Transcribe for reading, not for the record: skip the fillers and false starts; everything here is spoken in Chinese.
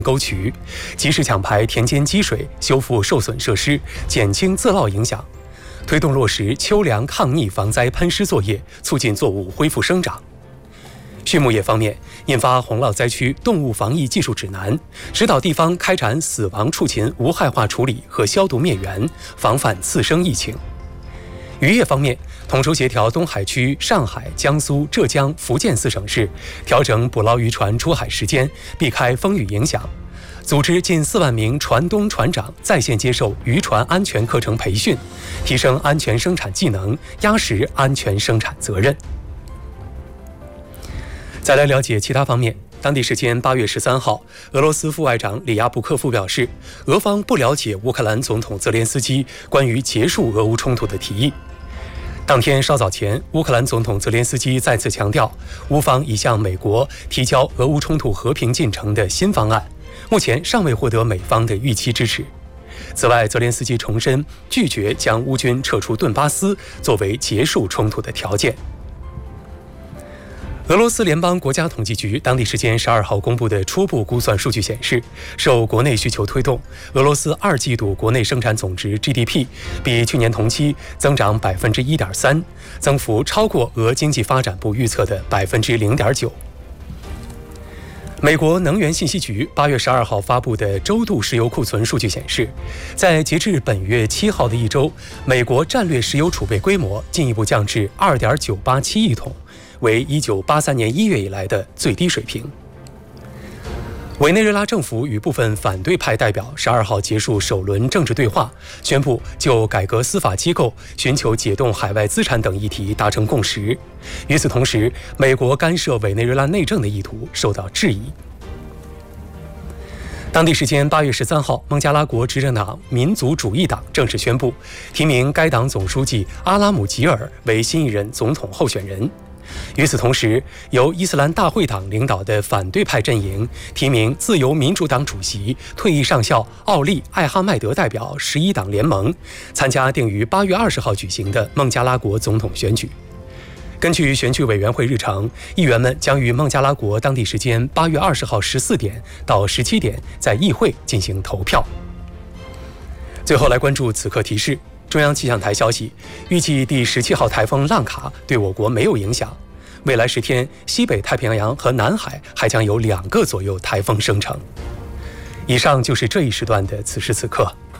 沟渠，及时抢排田间积水，修复受损设施，减轻自涝影响，推动落实秋粮抗逆防灾喷施作业，促进作物恢复生长。畜牧业方面，印发洪涝灾区动物防疫技术指南，指导地方开展死亡畜禽无害化处理和消毒灭源，防范次生疫情。渔业方面，统筹协调东海区、上海、江苏、浙江、福建4省市，调整捕捞渔船出海时间，避开风雨影响，组织近4万名船东船长在线接受渔船安全课程培训，提升安全生产技能，压实安全生产责任。再来了解其他方面。当地时间8月13号，俄罗斯副外长里亚布科夫表示，俄方不了解乌克兰总统泽连斯基关于结束俄乌冲突的提议。当天稍早前，乌克兰总统泽连斯基再次强调，乌方已向美国提交俄乌冲突和平进程的新方案，目前尚未获得美方的预期支持。此外，泽连斯基重申拒绝将乌军撤出顿巴斯作为结束冲突的条件。俄罗斯联邦国家统计局当地时间12号公布的初步估算数据显示，受国内需求推动，俄罗斯2季度国内生产总值 GDP 比去年同期增长 1.3%， 增幅超过俄经济发展部预测的 0.9%。美国能源信息局8月12号发布的周度石油库存数据显示，在截至本月7号的一周，美国战略石油储备规模进一步降至 2.987 亿桶，为1983年1月以来的最低水平。委内瑞拉政府与部分反对派代表12号结束首轮政治对话，宣布就改革司法机构、寻求解冻海外资产等议题达成共识。与此同时，美国干涉委内瑞拉内政的意图受到质疑。当地时间8月13号，孟加拉国执政党民族主义党正式宣布提名该党总书记阿拉姆吉尔为新一任总统候选人。与此同时，由伊斯兰大会党领导的反对派阵营提名自由民主党主席、退役上校奥利·艾哈迈德代表11党联盟，参加定于8月20号举行的孟加拉国总统选举。根据选举委员会日程，议员们将于孟加拉国当地时间8月20号14点到17点在议会进行投票。最后来关注此刻提示。中央气象台消息，预计第17号台风浪卡对我国没有影响。未来10天，西北太平洋和南海还将有2个左右台风生成。以上就是这一时段的此时此刻。